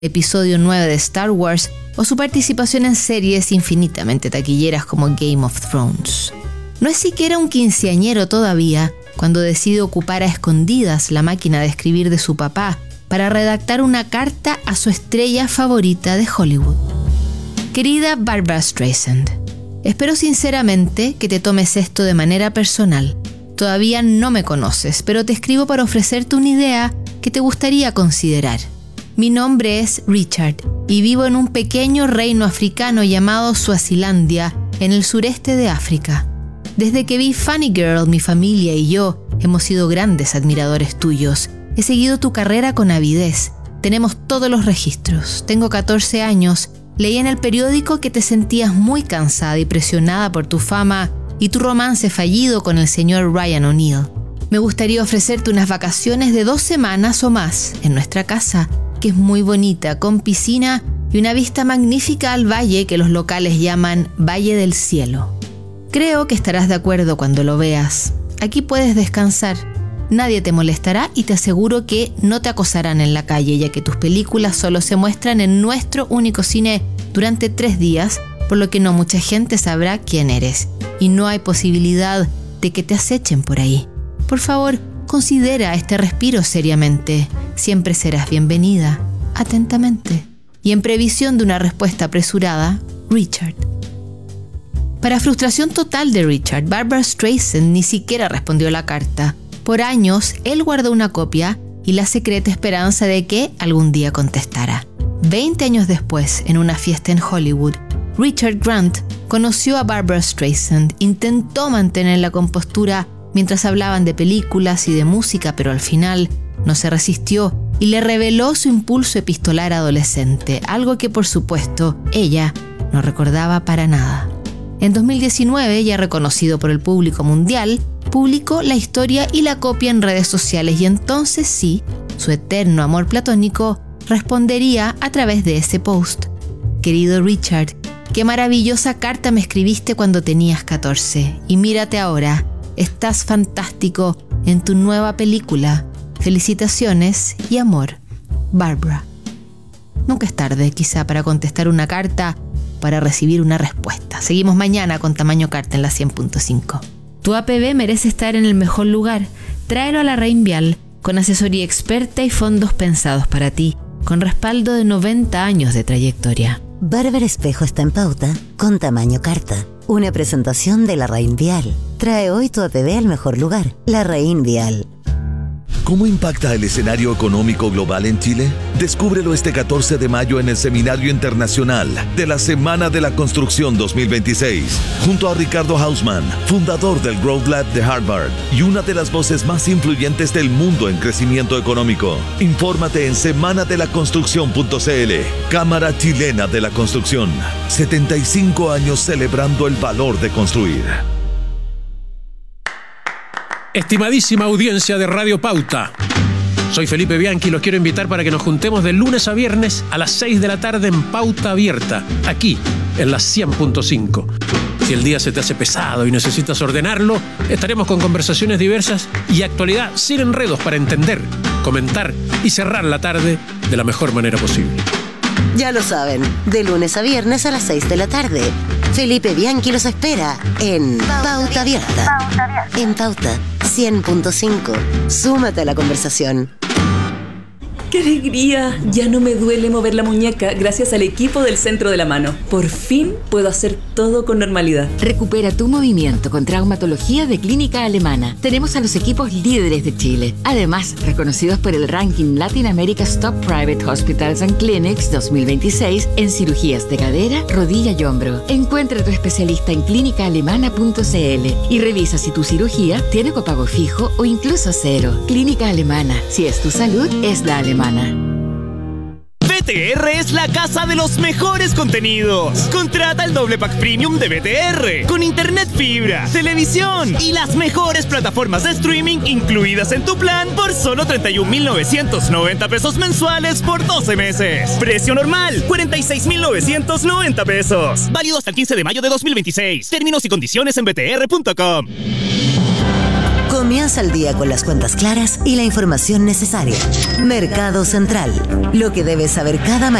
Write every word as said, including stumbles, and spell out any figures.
episodio nueve de Star Wars o su participación en series infinitamente taquilleras como Game of Thrones. No es siquiera un quinceañero todavía cuando decide ocupar a escondidas la máquina de escribir de su papá para redactar una carta a su estrella favorita de Hollywood. Querida Barbra Streisand, espero sinceramente que te tomes esto de manera personal. Todavía no me conoces, pero te escribo para ofrecerte una idea que te gustaría considerar. Mi nombre es Richard y vivo en un pequeño reino africano llamado Suazilandia, en el sureste de África. Desde que vi Funny Girl, mi familia y yo hemos sido grandes admiradores tuyos. He seguido tu carrera con avidez. Tenemos todos los registros. Tengo catorce años. Leí en el periódico que te sentías muy cansada y presionada por tu fama y tu romance fallido con el señor Ryan O'Neal. Me gustaría ofrecerte unas vacaciones de dos semanas o más en nuestra casa, que es muy bonita, con piscina y una vista magnífica al valle que los locales llaman Valle del Cielo. Creo que estarás de acuerdo cuando lo veas. Aquí puedes descansar. Nadie te molestará y te aseguro que no te acosarán en la calle, ya que tus películas solo se muestran en nuestro único cine durante tres días, por lo que no mucha gente sabrá quién eres. Y no hay posibilidad de que te acechen por ahí. Por favor, considera este respiro seriamente. Siempre serás bienvenida. Atentamente. Y en previsión de una respuesta apresurada, Richard. Para frustración total de Richard, Barbra Streisand ni siquiera respondió la carta. Por años, él guardó una copia y la secreta esperanza de que algún día contestara. Veinte años después, en una fiesta en Hollywood, Richard Grant conoció a Barbra Streisand, intentó mantener la compostura mientras hablaban de películas y de música, pero al final no se resistió y le reveló su impulso epistolar adolescente, algo que por supuesto ella no recordaba para nada. En dos mil diecinueve, ya reconocido por el público mundial, publicó la historia y la copia en redes sociales y entonces sí, su eterno amor platónico respondería a través de ese post. Querido Richard, qué maravillosa carta me escribiste cuando tenías catorce y mírate ahora, estás fantástico en tu nueva película. Felicitaciones y amor, Barbra. Nunca es tarde quizá para contestar una carta, para recibir una respuesta. Seguimos mañana con Tamaño Carta en la cien punto cinco. Tu A P B merece estar en el mejor lugar. Tráelo a la Reinvial con asesoría experta y fondos pensados para ti, con respaldo de noventa años de trayectoria. Bárbara Espejo está en pauta con Tamaño Carta. Una presentación de la Reinvial. Trae hoy tu A P B al mejor lugar. La Reinvial. ¿Cómo impacta el escenario económico global en Chile? Descúbrelo este catorce de mayo en el Seminario Internacional de la Semana de la Construcción dos mil veintiséis, junto a Ricardo Hausmann, fundador del Growth Lab de Harvard y una de las voces más influyentes del mundo en crecimiento económico. Infórmate en semana de la construcción punto c l. Cámara Chilena de la Construcción. setenta y cinco años celebrando el valor de construir. Estimadísima audiencia de Radio Pauta, soy Felipe Bianchi y los quiero invitar para que nos juntemos de lunes a viernes a las seis de la tarde en Pauta Abierta, aquí en la cien punto cinco. Si el día se te hace pesado y necesitas ordenarlo, estaremos con conversaciones diversas y actualidad sin enredos para entender, comentar y cerrar la tarde de la mejor manera posible. Ya lo saben, de lunes a viernes a las seis de la tarde. Felipe Bianchi los espera en Pauta Abierta. En Pauta cien punto cinco. Súmate a la conversación. ¡Qué alegría! Ya no me duele mover la muñeca gracias al equipo del Centro de la Mano. Por fin puedo hacer todo con normalidad. Recupera tu movimiento con traumatología de Clínica Alemana. Tenemos a los equipos líderes de Chile. Además, reconocidos por el ranking Latin America's Top Private Hospitals and Clinics dos mil veintiséis en cirugías de cadera, rodilla y hombro. Encuentra a tu especialista en clínica alemana punto c l y revisa si tu cirugía tiene copago fijo o incluso cero. Clínica Alemana. Si es tu salud, es la alemana. B T R es la casa de los mejores contenidos. Contrata el doble pack premium de B T R con internet fibra, televisión y las mejores plataformas de streaming incluidas en tu plan por solo treinta y un mil novecientos noventa pesos mensuales por doce meses. Precio normal, cuarenta y seis mil novecientos noventa pesos. Válido hasta el quince de mayo de dos mil veintiséis. Términos y condiciones en b t r punto com. Comienza el día con las cuentas claras y la información necesaria. Mercado Central. Lo que debes saber cada mañana.